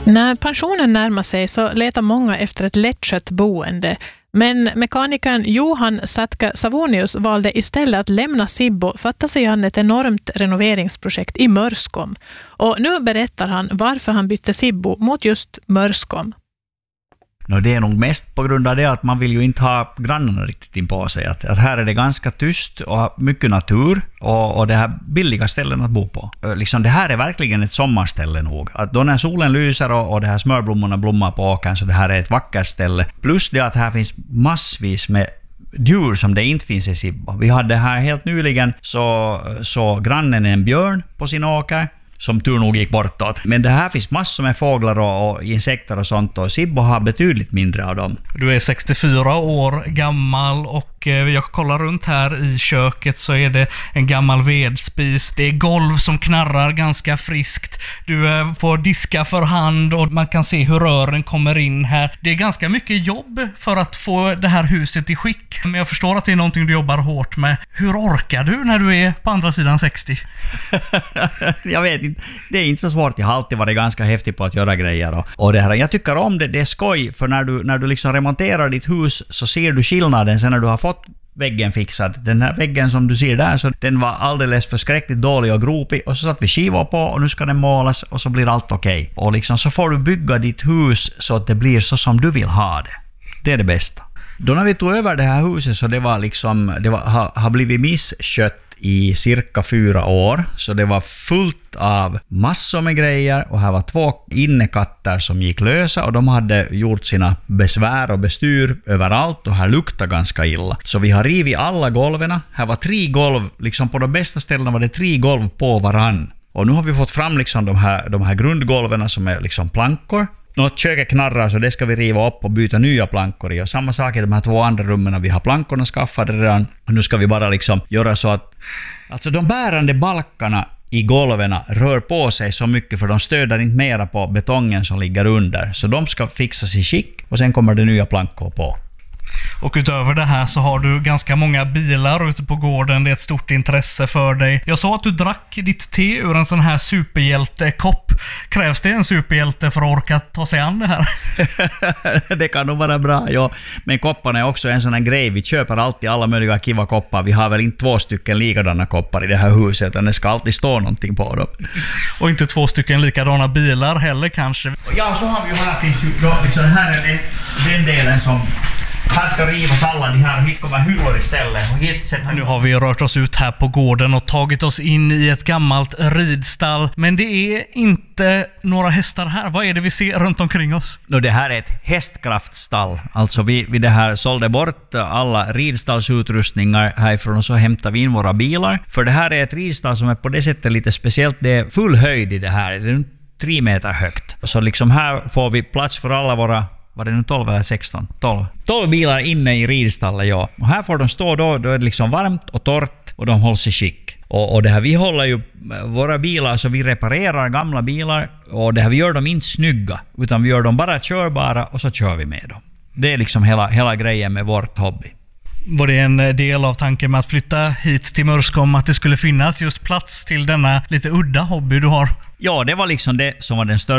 När pensionen närmar sig så letar många efter ett lättskött boende. Men mekanikern Johan Satka-Savonius valde istället att lämna Sibbo för att ta sig an ett enormt renoveringsprojekt i Mörskom. Och nu berättar han varför han bytte Sibbo mot just Mörskom. Det är nog mest på grund av det att man vill ju inte ha grannarna riktigt in på sig. Att här är det ganska tyst och mycket natur och det här billiga ställen att bo på. Liksom det här är verkligen ett sommarställe nog. Att då när solen lyser och det här smörblommorna blommar på åkern, så det här är ett vackert ställe. Plus det att här finns massvis med djur som det inte finns i Sibbo. Vi hade här helt nyligen så grannen en björn på sin åker, som tur nog gick bortåt. Men det här finns massor med fåglar och insekter och sånt, och Sibbo har betydligt mindre av dem. Du är 64 år gammal och jag kollar runt här i köket så är det en gammal vedspis. Det är golv som knarrar ganska friskt. Du får diska för hand och man kan se hur rören kommer in här. Det är ganska mycket jobb för att få det här huset i skick. Men jag förstår att det är någonting du jobbar hårt med. Hur orkar du när du är på andra sidan 60? Jag vet inte. Det är inte så svårt. Jag har alltid varit ganska häftig på att göra grejer. Och det här, jag tycker om det. Det är skoj, för när du liksom remonterar ditt hus så ser du skillnaden sen när du har fått väggen fixad. Den här väggen som du ser där, så den var alldeles förskräckligt dålig och gropig, och så satt vi skivor på och nu ska den målas och så blir allt okej. Och liksom så får du bygga ditt hus så att det blir så som du vill ha det. Det är det bästa. Då när vi tog över det här huset så det var liksom, har blivit misskött i cirka 4 år, så det var fullt av massor med grejer, och här var 2 innekatter som gick lösa och de hade gjort sina besvär och bestyr överallt, och här luktade ganska illa. Så vi har rivit alla golven. Här var 3 golv, liksom på de bästa ställena var det 3 golv på varann. Och nu har vi fått fram liksom de här grundgolven som är liksom plankor. Köket knarrar, så det ska vi riva upp och byta nya plankor i. Och samma sak i de här 2 andra rummen. Vi har plankorna skaffade redan. Och nu ska vi bara liksom göra så att alltså de bärande balkarna i golven rör på sig så mycket, för de stöder inte mera på betongen som ligger under. Så de ska fixas i skick och sen kommer det nya plankor på. Och utöver det här så har du ganska många bilar ute på gården. Det är ett stort intresse för dig. Jag sa att du drack ditt te ur en sån här superhjältekopp. Krävs det en superhjälte för att orka ta sig an det här? Det kan nog vara bra, ja. Men kopparna är också en sån här grej. Vi köper alltid alla möjliga kiva koppar. Vi har väl inte 2 stycken likadana koppar i det här huset, utan det ska alltid stå någonting på dem. Och inte 2 stycken likadana bilar heller kanske. Ja, så har vi ju här finns ju då, liksom här är det den delen som här ska rivas alla de här, hit kommer hyllor istället. Nu har vi rört oss ut här på gården och tagit oss in i ett gammalt ridstall. Men det är inte några hästar här. Vad är det vi ser runt omkring oss? Det här är ett hästkraftstall. Alltså vi det här sålde bort alla ridstallsutrustningar härifrån och så hämtar vi in våra bilar. För det här är ett ridstall som är på det sättet lite speciellt. Det är full höjd i det här. Det är 3 meter högt. Så liksom här får vi plats för alla våra, var det nu 12 eller 16? 12 bilar inne i ridstallet, ja. Och här får de stå då är det liksom varmt och torrt och de hålls i skick. Och det här, vi håller ju våra bilar, så vi reparerar gamla bilar, och det här, vi gör dem inte snygga, utan vi gör dem bara körbara och så kör vi med dem. Det är liksom hela grejen med vårt hobby. Var det en del av tanken med att flytta hit till Mörskom att det skulle finnas just plats till denna lite udda hobby du har? Ja, det var liksom det som var den största